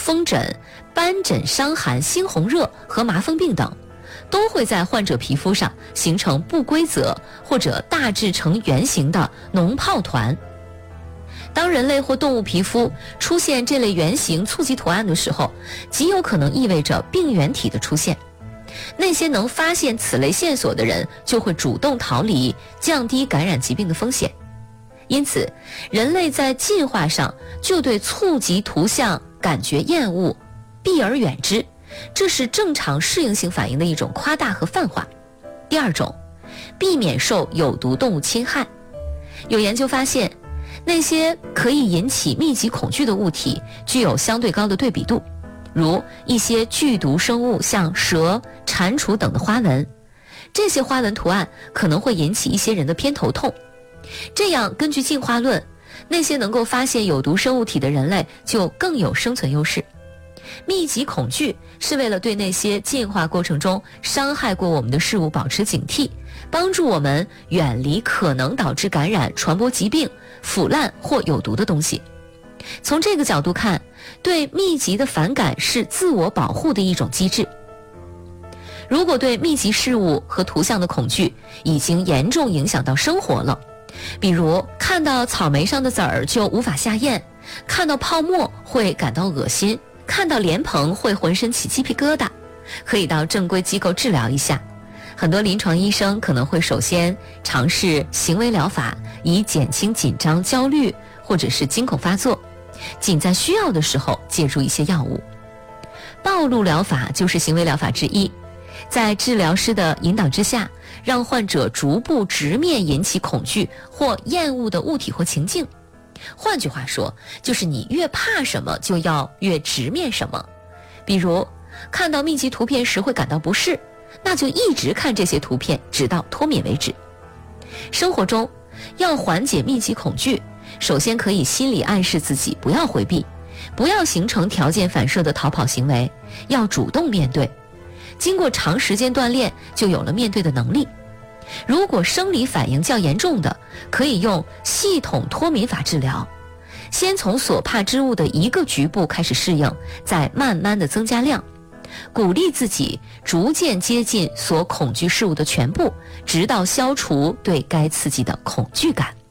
风疹、斑疹伤寒、猩红热和麻风病等，都会在患者皮肤上形成不规则或者大致呈圆形的脓疱团。当人类或动物皮肤出现这类圆形簇集图案的时候，极有可能意味着病原体的出现。那些能发现此类线索的人就会主动逃离，降低感染疾病的风险。因此，人类在进化上就对簇集图像感觉厌恶，避而远之，这是正常适应性反应的一种夸大和泛化。第二种，避免受有毒动物侵害。有研究发现，那些可以引起密集恐惧的物体具有相对高的对比度，如一些剧毒生物，像蛇、蟾蜍等的花纹，这些花纹图案可能会引起一些人的偏头痛。这样，根据进化论，那些能够发现有毒生物体的人类就更有生存优势。密集恐惧是为了对那些进化过程中伤害过我们的事物保持警惕，帮助我们远离可能导致感染、传播疾病、腐烂或有毒的东西。从这个角度看，对密集的反感是自我保护的一种机制。如果对密集事物和图像的恐惧已经严重影响到生活了，比如看到草莓上的籽儿就无法下咽，看到泡沫会感到恶心，看到莲蓬会浑身起鸡皮疙瘩，可以到正规机构治疗一下。很多临床医生可能会首先尝试行为疗法，以减轻紧张、焦虑或者是惊恐发作，仅在需要的时候借助一些药物。暴露疗法就是行为疗法之一，在治疗师的引导之下，让患者逐步直面引起恐惧或厌恶的物体或情境。换句话说，就是你越怕什么，就要越直面什么。比如，看到密集图片时会感到不适，那就一直看这些图片，直到脱敏为止。生活中，要缓解密集恐惧，首先可以心理暗示自己不要回避，不要形成条件反射的逃跑行为，要主动面对。经过长时间锻炼，就有了面对的能力。如果生理反应较严重的，可以用系统脱敏法治疗，先从所怕之物的一个局部开始适应，再慢慢的增加量，鼓励自己逐渐接近所恐惧事物的全部，直到消除对该刺激的恐惧感。